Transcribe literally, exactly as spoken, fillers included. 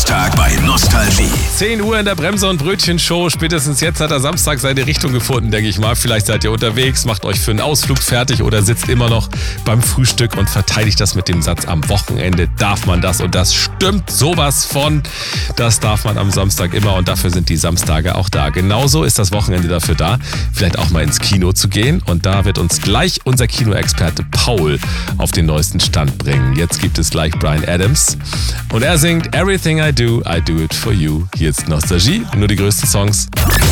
Samstag bei Nostalgie. zehn Uhr in der Bremse- und Brötchen-Show. Spätestens jetzt hat der Samstag seine Richtung gefunden, denke ich mal. Vielleicht seid ihr unterwegs, macht euch für einen Ausflug fertig oder sitzt immer noch beim Frühstück und verteidigt das mit dem Satz, am Wochenende darf man das. Und das stimmt sowas von. Das darf man am Samstag immer und dafür sind die Samstage auch da. Genauso ist das Wochenende dafür da, vielleicht auch mal ins Kino zu gehen. Und da wird uns gleich unser Kinoexperte Paul auf den neuesten Stand bringen. Jetzt gibt es gleich Bryan Adams und er singt Everything I Do, I Do It For You. Hier ist Nostalgie, nur die größten Songs.